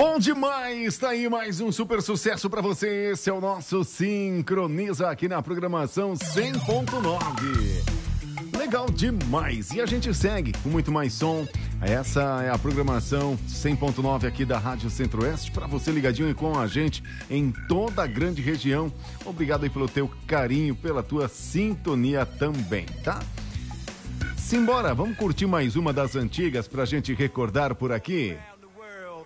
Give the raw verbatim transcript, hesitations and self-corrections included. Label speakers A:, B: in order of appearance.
A: Bom demais, tá aí mais um super sucesso pra você. Esse é o nosso Sincroniza aqui na programação cem ponto nove. Legal demais. E a gente segue com muito mais som. Essa é a programação cem ponto nove aqui da Rádio Centro-Oeste, para você ligadinho e com a gente em toda a grande região. Obrigado aí pelo teu carinho, pela tua sintonia também, tá? Simbora, vamos curtir mais uma das antigas pra gente recordar por aqui.